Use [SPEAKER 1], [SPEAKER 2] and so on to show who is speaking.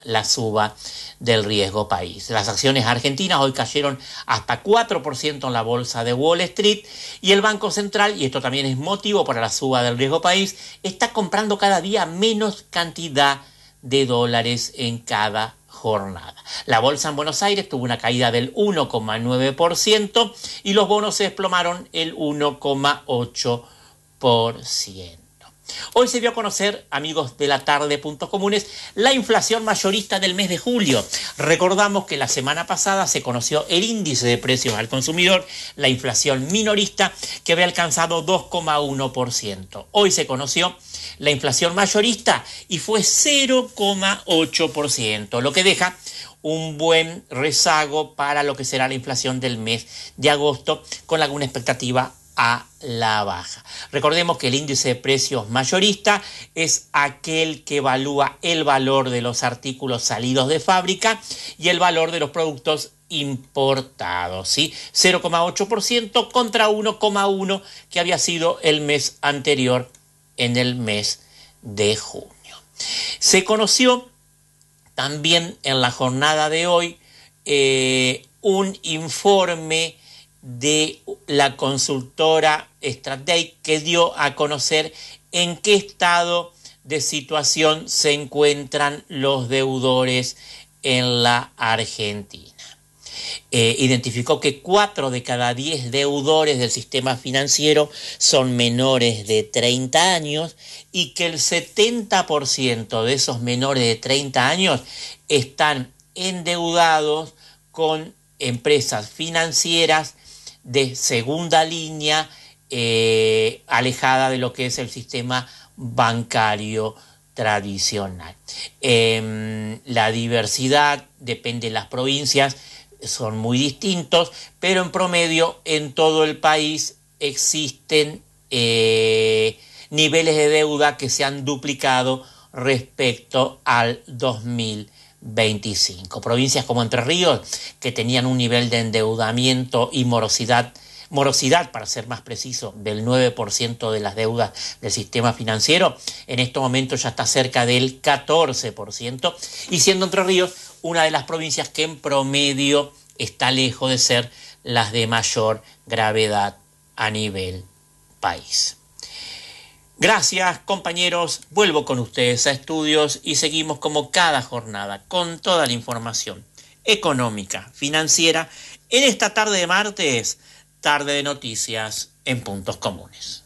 [SPEAKER 1] la suba del riesgo país. Las acciones argentinas hoy cayeron hasta 4% en la bolsa de Wall Street y el Banco Central, y esto también es motivo para la suba del riesgo país, está comprando cada día menos cantidad de dólares en cada jornada. La bolsa en Buenos Aires tuvo una caída del 1,9% y los bonos se desplomaron el 1,8%. Hoy se dio a conocer, amigos de la tarde, Puntos Comunes, la inflación mayorista del mes de julio. Recordamos que la semana pasada se conoció el índice de precios al consumidor, la inflación minorista, que había alcanzado 2,1%. Hoy se conoció la inflación mayorista y fue 0,8%, lo que deja un buen rezago para lo que será la inflación del mes de agosto, con alguna expectativa a la baja. Recordemos que el índice de precios mayorista es aquel que evalúa el valor de los artículos salidos de fábrica y el valor de los productos importados, ¿sí? 0,8% contra 1,1% que había sido el mes anterior en el mes de junio. Se conoció también en la jornada de hoy un informe de la consultora Strateg que dio a conocer en qué estado de situación se encuentran los deudores en la Argentina. Identificó que 4 de cada 10 deudores del sistema financiero son menores de 30 años y que el 70% de esos menores de 30 años están endeudados con empresas financieras de segunda línea, alejada de lo que es el sistema bancario tradicional. La diversidad depende de las provincias, son muy distintos, pero en promedio en todo el país existen niveles de deuda que se han duplicado respecto al 2025. Provincias como Entre Ríos, que tenían un nivel de endeudamiento y morosidad, para ser más preciso, del 9% de las deudas del sistema financiero, en estos momentos ya está cerca del 14%, y siendo Entre Ríos una de las provincias que en promedio está lejos de ser las de mayor gravedad a nivel país. Gracias, compañeros. Vuelvo con ustedes a estudios y seguimos como cada jornada con toda la información económica, financiera, en esta tarde de martes, tarde de noticias en Puntos Comunes.